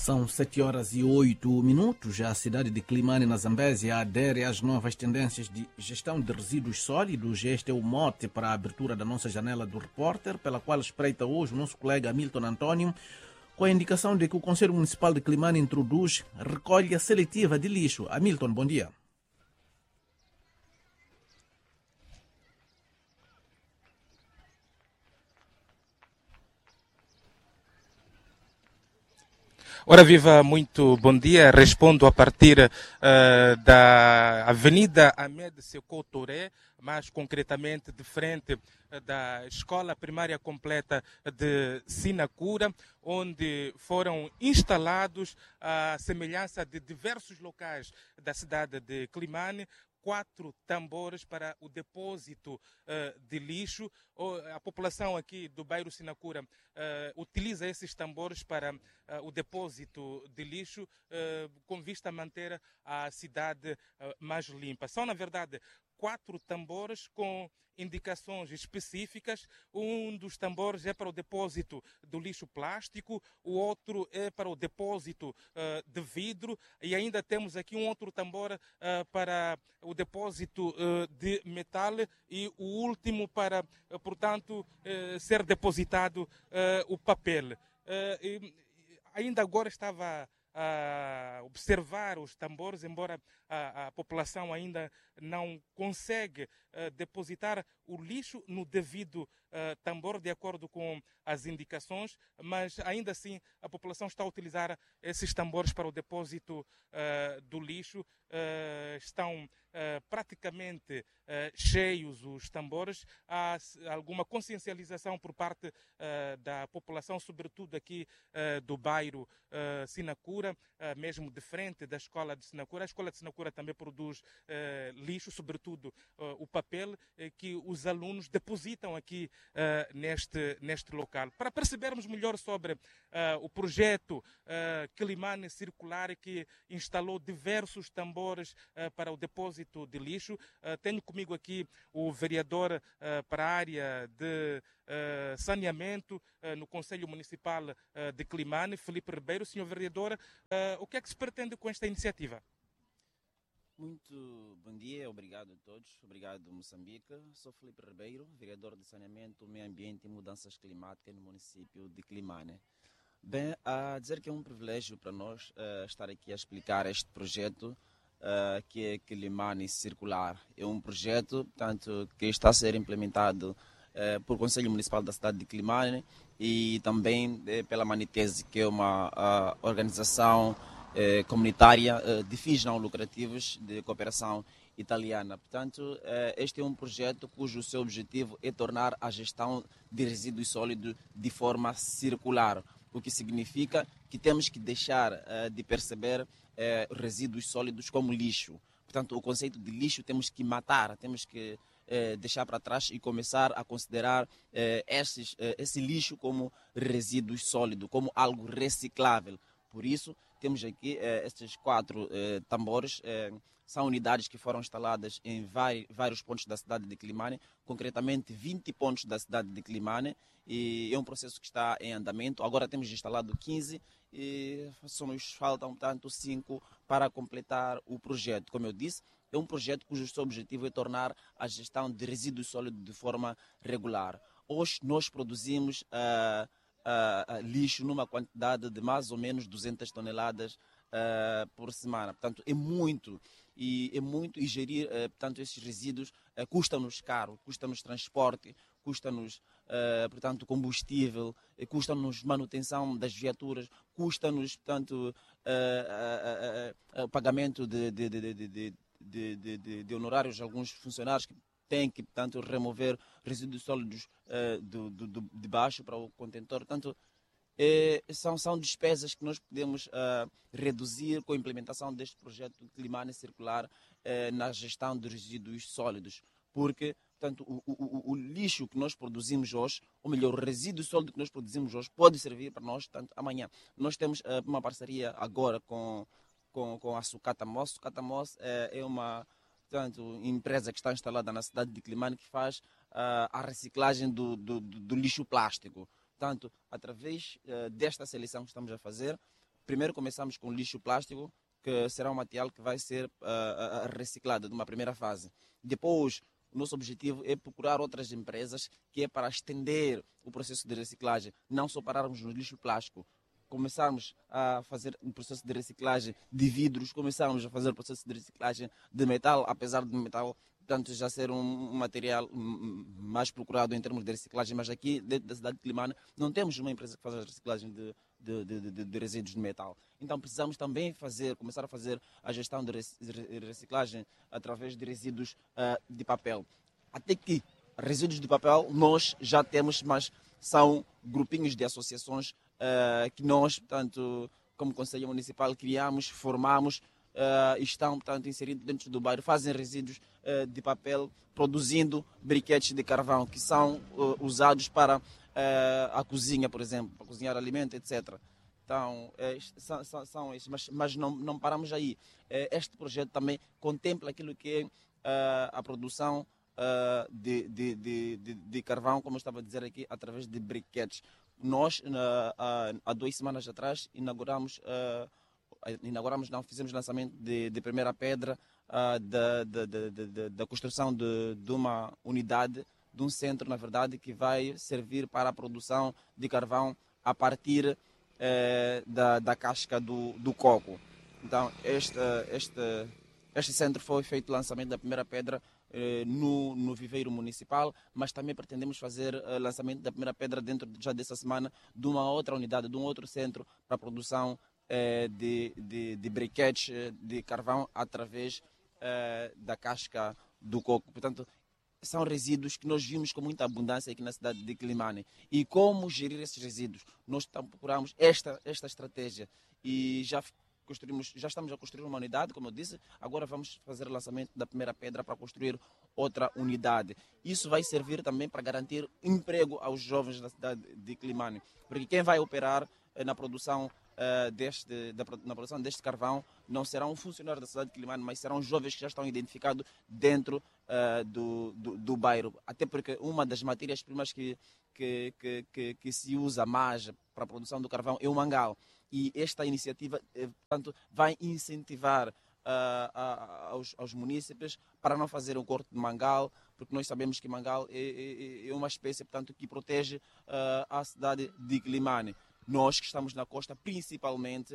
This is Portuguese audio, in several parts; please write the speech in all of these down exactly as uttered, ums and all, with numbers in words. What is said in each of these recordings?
São sete horas e oito minutos. A cidade de Climane, na Zambésia, adere às novas tendências de gestão de resíduos sólidos. Este é o mote para a abertura da nossa janela do repórter, pela qual espreita hoje o nosso colega Hamilton Antônio, com a indicação de que o Conselho Municipal de Climane introduz recolha seletiva de lixo. Hamilton, bom dia. Ora viva, muito bom dia. Respondo a partir uh, da Avenida Ahmed Sekou Touré, mais concretamente de frente uh, da Escola Primária Completa de Sinacura, onde foram instalados, à semelhança de diversos locais da cidade de Climane, quatro tambores para o depósito uh, de lixo. A população aqui do bairro Sinacura uh, utiliza esses tambores para uh, o depósito de lixo, uh, com vista a manter a cidade uh, mais limpa. São, na verdade, quatro tambores com indicações específicas. Um dos tambores é para o depósito do lixo plástico, o outro é para o depósito uh, de vidro, e ainda temos aqui um outro tambor uh, para o depósito uh, de metal, e o último para, uh, portanto, uh, ser depositado uh, o papel. Uh, e, ainda agora estava a observar os tambores, embora a, a população ainda não consegue uh, depositar o lixo no devido uh, tambor, de acordo com as indicações, mas ainda assim a população está a utilizar esses tambores para o depósito uh, do lixo. Uh, estão uh, praticamente uh, cheios os tambores. Há alguma consciencialização por parte uh, da população, sobretudo aqui uh, do bairro uh, Sinacura, uh, mesmo de frente da escola de Sinacura. A escola de Sinacura também produz uh, lixo, sobretudo uh, o papel, uh, que os alunos depositam aqui uh, neste, neste local. Para percebermos melhor sobre uh, o projeto uh, Climane Circular, que instalou diversos tambores uh, para o depósito de lixo, uh, tenho comigo aqui o vereador uh, para a área de uh, saneamento uh, no Conselho Municipal uh, de Climane, Filipe Ribeiro. Senhor vereador, uh, o que é que se pretende com esta iniciativa? Muito bom dia, obrigado a todos, obrigado Moçambique. Sou Filipe Ribeiro, vereador de Saneamento, Meio Ambiente e Mudanças Climáticas no município de Climane. Bem, a dizer que é um privilégio para nós uh, estar aqui a explicar este projeto uh, que é Climane Circular. É um projeto, portanto, que está a ser implementado uh, por Conselho Municipal da cidade de Climane e também uh, pela Manitese, que é uma uh, organização Eh, comunitária eh, de fins não lucrativos de cooperação italiana. Portanto, eh, este é um projeto cujo seu objetivo é tornar a gestão de resíduos sólidos de forma circular, o que significa que temos que deixar eh, de perceber eh, resíduos sólidos como lixo. Portanto, o conceito de lixo temos que matar, temos que eh, deixar para trás e começar a considerar eh, esses, eh, esse lixo como resíduos sólidos, como algo reciclável. Por isso, temos aqui eh, estes quatro eh, tambores, eh, são unidades que foram instaladas em vai, vários pontos da cidade de Climane, concretamente vinte pontos da cidade de Climane, e é um processo que está em andamento. Agora temos instalado quinze e só nos faltam, portanto, cinco para completar o projeto. Como eu disse, é um projeto cujo seu objetivo é tornar a gestão de resíduos sólidos de forma regular. Hoje nós produzimos Uh, Uh, uh, lixo numa quantidade de mais ou menos duzentas toneladas uh, por semana. Portanto, é muito. E é muito, e gerir uh, portanto, esses resíduos uh, custa-nos caro, custa-nos transporte, custa-nos uh, portanto, combustível, uh, custa-nos manutenção das viaturas, custa-nos, portanto, uh, uh, uh, uh, pagamento de, de, de, de, de, de, de, de honorários de alguns funcionários que tem que, portanto, remover resíduos sólidos uh, do, do, do, de baixo para o contentor. Portanto, eh, são, são despesas que nós podemos uh, reduzir com a implementação deste projeto Climane Circular eh, na gestão de resíduos sólidos. Porque, portanto, o, o, o lixo que nós produzimos hoje, ou melhor, o resíduo sólido que nós produzimos hoje, pode servir para nós, portanto, amanhã. Nós temos uh, uma parceria agora com, com, com a Sucata Mos. Sucata Mos é, é uma... Portanto, empresa que está instalada na cidade de Climane, que faz uh, a reciclagem do, do, do lixo plástico. Portanto, através uh, desta seleção que estamos a fazer, primeiro começamos com lixo plástico, que será um material que vai ser uh, reciclado numa primeira fase. Depois, o nosso objetivo é procurar outras empresas que é para estender o processo de reciclagem, não só pararmos no lixo plástico. Começarmos a fazer um processo de reciclagem de vidros, começarmos a fazer o processo de reciclagem de metal, apesar do metal portanto, já ser um material mais procurado em termos de reciclagem, mas aqui dentro da cidade de Quelimane não temos uma empresa que faz a reciclagem de, de, de, de, de resíduos de metal. Então precisamos também fazer, começar a fazer a gestão de reciclagem através de resíduos uh, de papel. Até que resíduos de papel nós já temos, mas são grupinhos de associações uh, que nós, portanto, como Conselho Municipal, criamos, formamos, Uh, estão, portanto, inseridos dentro do bairro, fazem resíduos uh, de papel, produzindo briquetes de carvão que são uh, usados para uh, a cozinha, por exemplo, para cozinhar alimento, etcétera. Então, é, são, são, são esses, mas, mas não, não paramos aí. É, este projeto também contempla aquilo que é uh, a produção uh, de, de, de, de, de carvão, como eu estava a dizer aqui, através de briquetes. Nós, uh, uh, há duas semanas atrás, inauguramos uh, inauguramos, não, fizemos lançamento de, de primeira pedra uh, da, da, da, da, da construção de, de uma unidade, de um centro, na verdade, que vai servir para a produção de carvão a partir uh, da, da casca do, do coco. Então, este, este, este centro foi feito o lançamento da primeira pedra uh, no, no viveiro municipal, mas também pretendemos fazer o uh, lançamento da primeira pedra dentro já dessa semana de uma outra unidade, de um outro centro para a produção De, de, de briquetes de carvão através uh, da casca do coco. Portanto, são resíduos que nós vimos com muita abundância aqui na cidade de Quelimane. E como gerir esses resíduos? Nós procuramos esta, esta estratégia e já construímos, já estamos a construir uma unidade, como eu disse, agora vamos fazer o lançamento da primeira pedra para construir outra unidade. Isso vai servir também para garantir emprego aos jovens da cidade de Quelimane, porque quem vai operar eh, na produção Uh, deste, da, na produção deste carvão não será um funcionário da cidade de Quelimane, mas serão jovens que já estão identificados dentro uh, do, do, do bairro. Até porque uma das matérias-primas que, que, que, que, que se usa mais para a produção do carvão é o mangal. E esta iniciativa, eh, portanto, vai incentivar uh, a, aos, aos munícipes para não fazer um corte de mangal, porque nós sabemos que mangal é, é, é uma espécie, portanto, que protege uh, a cidade de Quelimane. Nós que estamos na costa, principalmente,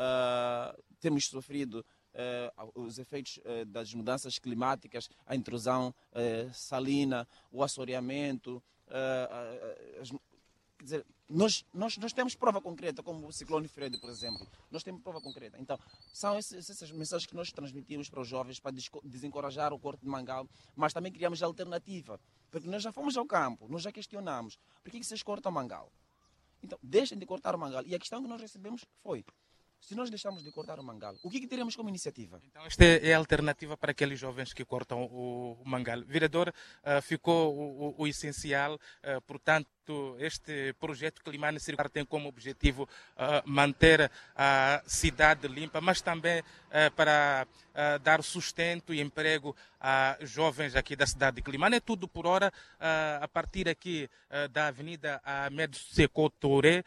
uh, temos sofrido uh, os efeitos uh, das mudanças climáticas, a intrusão uh, salina, o assoreamento. Uh, uh, as, quer dizer, nós, nós, nós temos prova concreta, como o ciclone Fred, por exemplo. Nós temos prova concreta. Então, são esses, essas mensagens que nós transmitimos para os jovens para desencorajar o corte de mangal, mas também criamos alternativa. Porque nós já fomos ao campo, nós já questionamos. Por que vocês cortam mangal? Então, deixem de cortar o mangal. E a questão que nós recebemos foi, se nós deixarmos de cortar o mangal, o que, que teremos como iniciativa? Então, esta é a alternativa para aqueles jovens que cortam o, o mangal. Vereador, uh, ficou o, o, o essencial, uh, portanto, este projeto Quelimane Circular tem como objetivo uh, manter a cidade limpa, mas também uh, para uh, dar sustento e emprego a jovens aqui da cidade de Quelimane. É tudo por hora, uh, a partir aqui uh, da Avenida Ahmed Sekou Touré.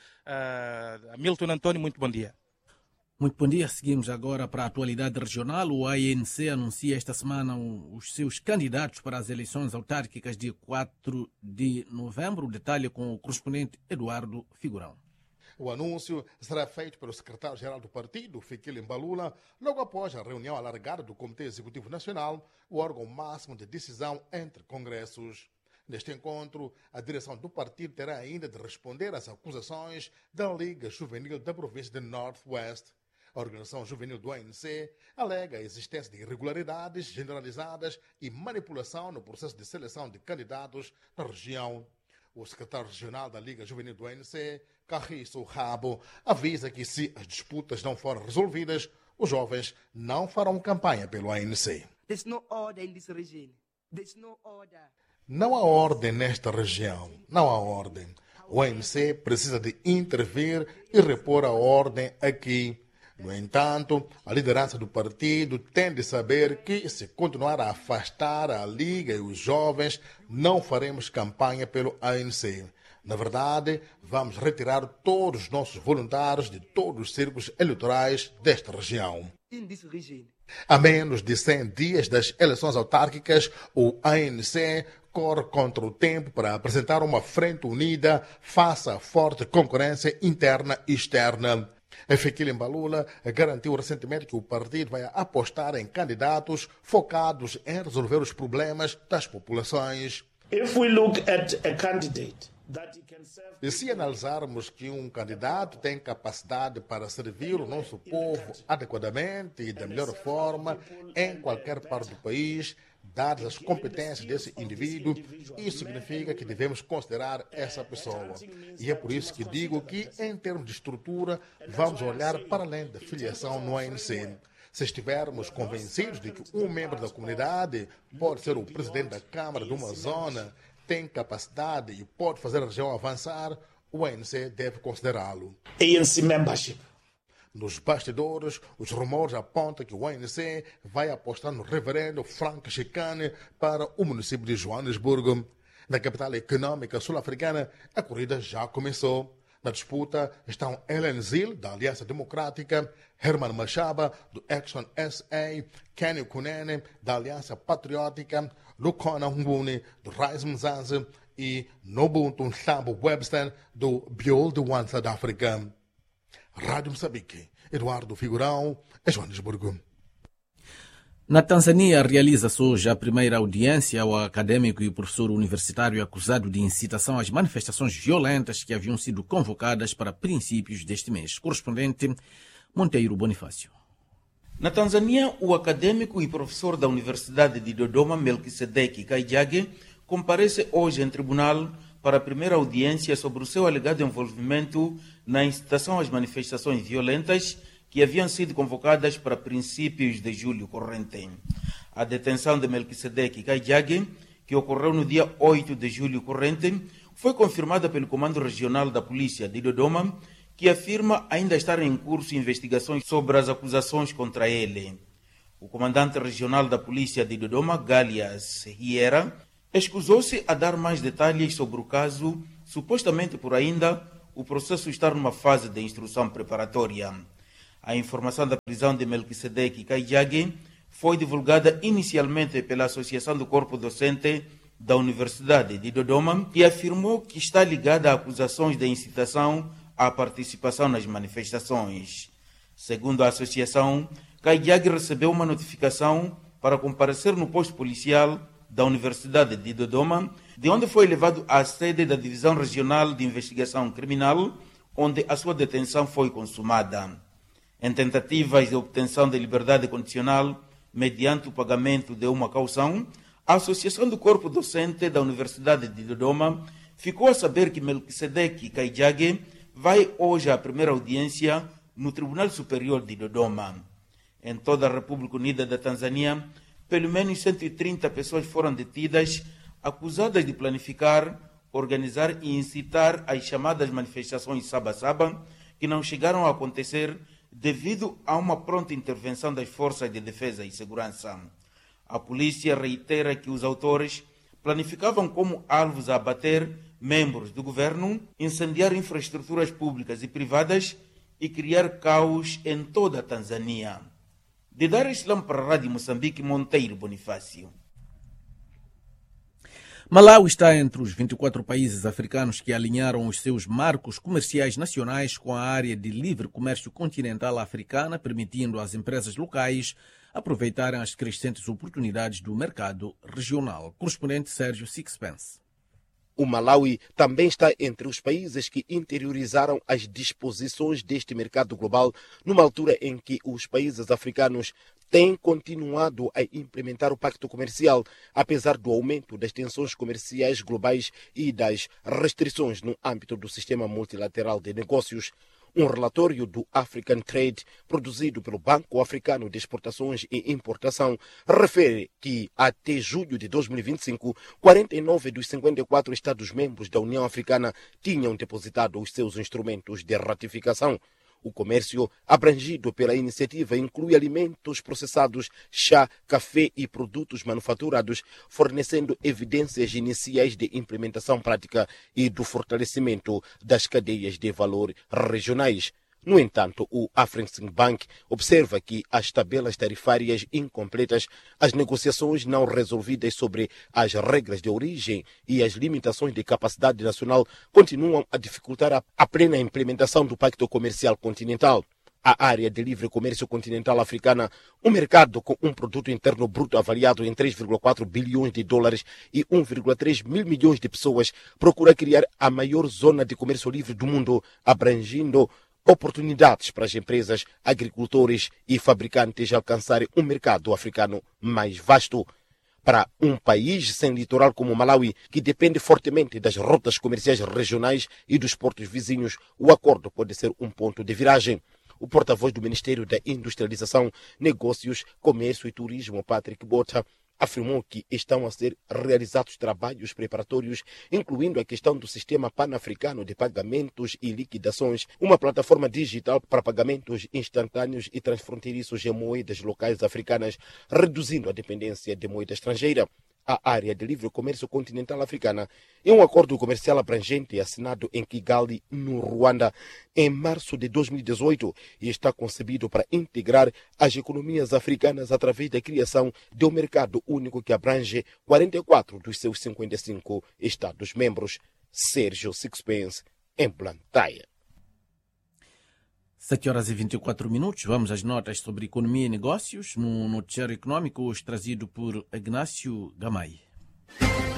Uh, Milton Antônio, muito bom dia. Muito bom dia. Seguimos agora para a atualidade regional. O A N C anuncia esta semana os seus candidatos para as eleições autárquicas de quatro de novembro. O detalhe com o correspondente Eduardo Figurão. O anúncio será feito pelo secretário-geral do partido, Fikile Mbalula, logo após a reunião alargada do Comitê Executivo Nacional, o órgão máximo de decisão entre congressos. Neste encontro, a direção do partido terá ainda de responder às acusações da Liga Juvenil da província de Northwest. A organização juvenil do A N C alega a existência de irregularidades generalizadas e manipulação no processo de seleção de candidatos na região. O secretário regional da Liga Juvenil do A N C, Carriço Rabo, avisa que se as disputas não forem resolvidas, os jovens não farão campanha pelo A N C. There's no order in this region. There's no order. Não há ordem nesta região. Não há ordem. O A N C precisa de intervir e repor a ordem aqui. No entanto, a liderança do partido tem de saber que, se continuar a afastar a Liga e os jovens, não faremos campanha pelo A N C. Na verdade, vamos retirar todos os nossos voluntários de todos os círculos eleitorais desta região. In this region, A menos de cem dias das eleições autárquicas, o A N C corre contra o tempo para apresentar uma frente unida face à forte concorrência interna e externa. Fikile Mbalula garantiu recentemente que o partido vai apostar em candidatos focados em resolver os problemas das populações. If we look at a candidate that he can serve E se analisarmos que um candidato tem capacidade para servir o nosso povo adequadamente e da melhor forma em qualquer parte do país, dadas as competências desse indivíduo, isso significa que devemos considerar essa pessoa. E é por isso que digo que, em termos de estrutura, vamos olhar para além da filiação no A N C. Se estivermos convencidos de que um membro da comunidade pode ser o presidente da Câmara de uma zona, tem capacidade e pode fazer a região avançar, o A N C deve considerá-lo. A N C membership. Nos bastidores, os rumores apontam que o A N C vai apostar no reverendo Frank Chicane para o município de Joanesburgo. Na capital econômica sul-africana, a corrida já começou. Na disputa estão Ellen Zil, da Aliança Democrática, Herman Machaba, do Action S A, Kenny Kunene, da Aliança Patriótica, Lukona Nguni, do Rise Mzanzi e Nobuntu Nhlambo Webster, do Biol de One South Africa. Rádio Moçambique, Eduardo Figurão, Joanesburgo. Na Tanzânia, realiza-se hoje a primeira audiência ao acadêmico e professor universitário acusado de incitação às manifestações violentas que haviam sido convocadas para princípios deste mês. Correspondente Monteiro Bonifácio. Na Tanzânia, o acadêmico e professor da Universidade de Dodoma, Melquisedeque Kaijage, comparece hoje em tribunal para a primeira audiência sobre o seu alegado envolvimento na incitação às manifestações violentas que haviam sido convocadas para princípios de julho corrente. A detenção de Melquisedeque Kaijage, que ocorreu no dia oito de julho corrente, foi confirmada pelo Comando Regional da Polícia de Dodoma, que afirma ainda estar em curso investigações sobre as acusações contra ele. O comandante regional da Polícia de Dodoma, Galias Hiera, escusou-se a dar mais detalhes sobre o caso, supostamente por ainda o processo estar numa fase de instrução preparatória. A informação da prisão de Melquisedeque Kaijage foi divulgada inicialmente pela Associação do Corpo Docente da Universidade de Dodoma, que afirmou que está ligada a acusações de incitação à participação nas manifestações. Segundo a associação, Kaijage recebeu uma notificação para comparecer no posto policial da Universidade de Dodoma, de onde foi levado à sede da Divisão Regional de Investigação Criminal, onde a sua detenção foi consumada. Em tentativas de obtenção de liberdade condicional, mediante o pagamento de uma caução, a Associação do Corpo Docente da Universidade de Dodoma ficou a saber que Melquisedeque Kaijage vai hoje à primeira audiência no Tribunal Superior de Dodoma. Em toda a República Unida da Tanzânia, pelo menos cento e trinta pessoas foram detidas, acusadas de planificar, organizar e incitar as chamadas manifestações Saba-Saba, que não chegaram a acontecer devido a uma pronta intervenção das forças de defesa e segurança. A polícia reitera que os autores planificavam como alvos a abater membros do governo, incendiar infraestruturas públicas e privadas e criar caos em toda a Tanzânia. De Dar es Salaam para a Rádio Moçambique, Monteiro Bonifácio. Malawi está entre os vinte e quatro países africanos que alinharam os seus marcos comerciais nacionais com a área de livre comércio continental africana, permitindo às empresas locais aproveitarem as crescentes oportunidades do mercado regional. Correspondente Sérgio Sixpence. O Malawi também está entre os países que interiorizaram as disposições deste mercado global, numa altura em que os países africanos têm continuado a implementar o Pacto Comercial, apesar do aumento das tensões comerciais globais e das restrições no âmbito do sistema multilateral de negócios. Um relatório do African Trade, produzido pelo Banco Africano de Exportações e Importação, refere que, até julho de dois mil e vinte e cinco, quarenta e nove dos cinquenta e quatro Estados-membros da União Africana tinham depositado os seus instrumentos de ratificação. O comércio abrangido pela iniciativa inclui alimentos processados, chá, café e produtos manufaturados, fornecendo evidências iniciais de implementação prática e do fortalecimento das cadeias de valor regionais. No entanto, o Afreximbank observa que as tabelas tarifárias incompletas, as negociações não resolvidas sobre as regras de origem e as limitações de capacidade nacional continuam a dificultar a, a plena implementação do Pacto Comercial Continental. A área de livre comércio continental africana, um mercado com um produto interno bruto avaliado em três vírgula quatro bilhões de dólares e um vírgula três mil milhões de pessoas, procura criar a maior zona de comércio livre do mundo, abrangindo oportunidades para as empresas, agricultores e fabricantes alcançarem um mercado africano mais vasto. Para um país sem litoral como Malawi, que depende fortemente das rotas comerciais regionais e dos portos vizinhos, o acordo pode ser um ponto de viragem. O porta-voz do Ministério da Industrialização, Negócios, Comércio e Turismo, Patrick Botha, afirmou que estão a ser realizados trabalhos preparatórios, incluindo a questão do sistema pan-africano de pagamentos e liquidações, uma plataforma digital para pagamentos instantâneos e transfronteiriços em moedas locais africanas, reduzindo a dependência de moeda estrangeira. A área de livre comércio continental africana é um acordo comercial abrangente assinado em Kigali, no Ruanda, em março de dois mil e dezoito e está concebido para integrar as economias africanas através da criação de um mercado único que abrange quarenta e quatro dos seus cinquenta e cinco Estados-membros. Sérgio Sixpence, em Blantyre. sete horas e vinte e quatro minutos. Vamos às notas sobre economia e negócios no noticiário econômico, hoje trazido por Ignácio Gamay.